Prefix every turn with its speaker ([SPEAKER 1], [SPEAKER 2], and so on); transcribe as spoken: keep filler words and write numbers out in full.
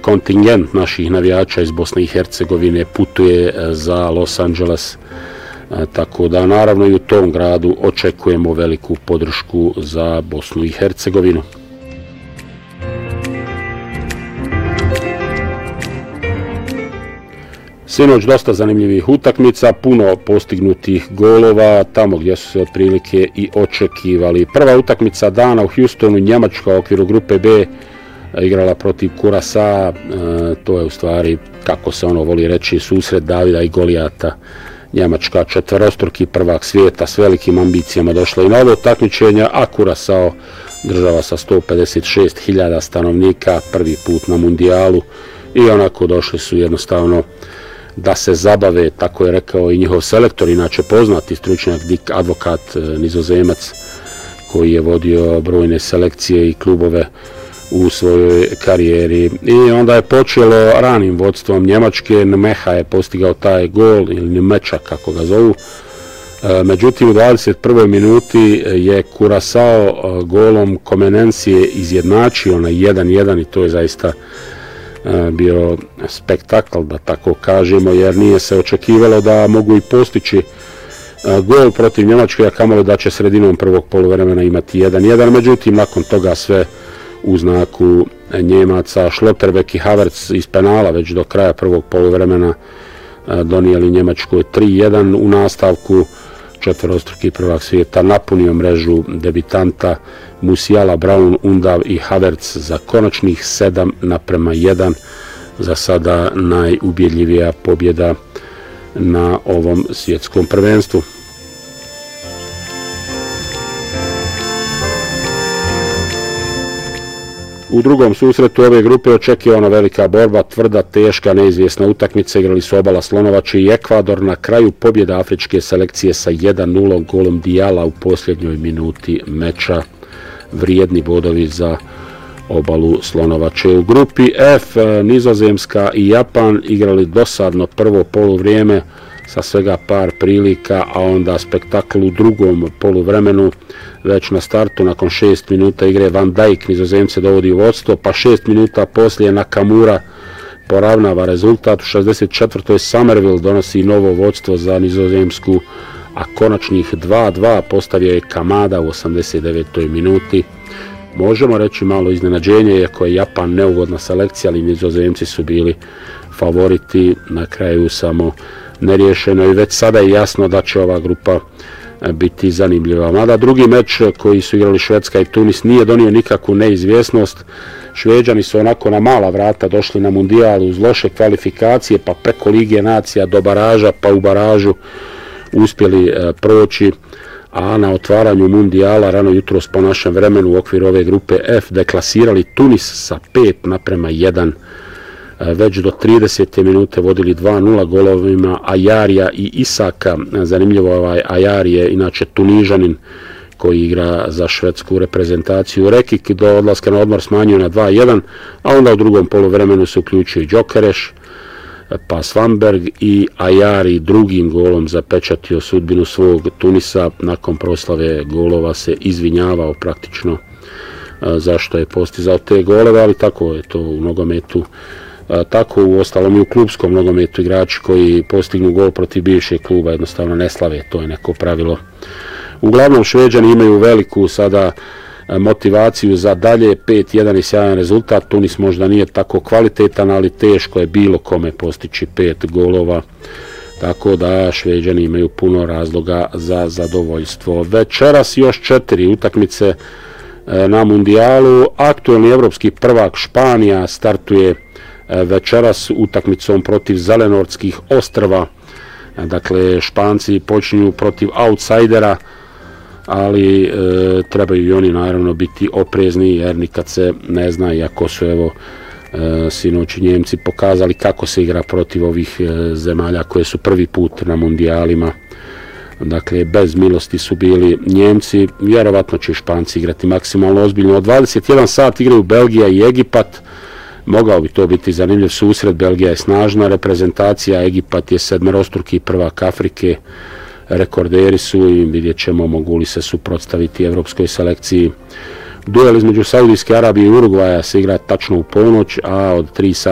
[SPEAKER 1] kontingent naših navijača iz Bosne i Hercegovine putuje za Los Angeles, tako da naravno i u tom gradu očekujemo veliku podršku za Bosnu i Hercegovinu. Sinoć dosta zanimljivih utakmica, puno postignutih golova, tamo gdje su se otprilike i očekivali. Prva utakmica dana u Houstonu, Njemačka u okviru grupe B, igrala protiv Kurasa, e, to je u stvari, kako se ono voli reći, susret Davida i Golijata. Njemačka četverostruki prvak svijeta s velikim ambicijama došla i na ovo takmičenje, a Kurasao, država sa sto pedeset šest hiljada stanovnika, prvi put na mundijalu i onako došli su jednostavno da se zabave, tako je rekao i njihov selektor, inače poznati stručnjak Dick Advokat, Nizozemac, koji je vodio brojne selekcije i klubove u svojoj karijeri. I onda je počelo ranim vodstvom Njemačke, Nmeha je postigao taj gol, ili Nmeča kako ga zovu. Međutim, u dvadeset prvoj minuti je Kurasao golom Komenencije izjednačio na jedan jedan i to je zaista bio spektakl, da tako kažemo, jer nije se očekivalo da mogu i postići gol protiv Njemačke, a kamoli da će sredinom prvog poluvremena imati jedan jedan. Međutim, nakon toga sve u znaku Njemaca. Schlotterbeck i Havertz iz penala već do kraja prvog poluvremena donijeli Njemačkoj tri jedan. U nastavku četvorostruki prvak svijeta napunio mrežu debitanta Musiala, Braun, Undav i Havertz za konačnih sedam naprema jedan. Za sada najubjedljivija pobjeda na ovom svjetskom prvenstvu. U drugom susretu ove grupe očekivana velika borba, tvrda, teška, neizvjesna utakmica. Igrali su obala Slonovače i Ekvador. Na kraju pobjeda afričke selekcije sa jedan nula golom Dijala u posljednjoj minuti meča. Vrijedni bodovi za obalu Slonovače. U grupi F Nizozemska i Japan igrali dosadno prvo poluvrijeme sa svega par prilika, a onda spektakl u drugom poluvremenu. Već na startu, nakon šest minuta igre, Van Dijk Nizozemce dovodi u vodstvo, pa šest minuta poslije Nakamura poravnava rezultat. U šezdeset četvrtoj Somerville donosi novo vodstvo za Nizozemsku, a konačnih dva dva postavio je Kamada u osamdeset devetoj minuti. Možemo reći malo iznenađenje, iako je Japan neugodna selekcija, ali Nizozemci su bili favoriti, na kraju samo neriješeno i već sada je jasno da će ova grupa biti zanimljiva. Mada drugi meč koji su igrali Švedska i Tunis nije donio nikakvu neizvjesnost. Šveđani su onako na mala vrata došli na mundijal uz loše kvalifikacije, pa preko Lige nacija do baraža, pa u baražu uspjeli e, proći, a na otvaranju mundijala rano jutros po našem vremenu u okviru ove grupe F deklasirali Tunis sa pet naprema jedan. Već do tridesete minute vodili dva nula golovima Ajarija i Isaka. Zanimljivo, ovaj Ajari je inače Tunižanin koji igra za švedsku reprezentaciju. Rekik do odlaska na odmor smanjio na dva jedan, a onda u drugom poluvremenu se uključio i Djokereš, pa Svanberg i Ajari drugim golom zapečatio sudbinu svog Tunisa. Nakon proslave golova se izvinjavao praktično zašto je postizao te golove, ali tako je to u nogometu. Tako u ostalom i u klubskom nogometu igrači koji postignu gol protiv bivšeg kluba jednostavno ne slave, to je neko pravilo. Uglavnom Šveđani imaju veliku sada motivaciju za dalje, pet jedan i sjajan rezultat. Tunis možda nije tako kvalitetan, ali teško je bilo kome postići pet golova, tako da Šveđani imaju puno razloga za zadovoljstvo. Večeras još četiri utakmice na mundijalu. Aktuelni evropski prvak Španija startuje večeras utakmicom protiv Zelenortskih ostrva. Dakle, Španci počinju protiv outsidera, ali e, trebaju i oni naravno biti oprezni, jer nikad se ne zna, iako su evo e, sinoć Njemci pokazali kako se igra protiv ovih e, zemalja koje su prvi put na mundijalima. Dakle, bez milosti su bili Njemci, vjerovatno će Španci igrati maksimalno ozbiljno. Od dvadeset jedan sat igraju Belgija i Egipat. Mogao bi to biti zanimljiv susret. Belgija je snažna reprezentacija, Egipat je sedmerostruki prvak Afrike, rekorderi su i vidjet ćemo mogu li se suprotstaviti evropskoj selekciji. Duel između Saudijske Arabije i Urugvaja se igra tačno u ponoć, a od tri sata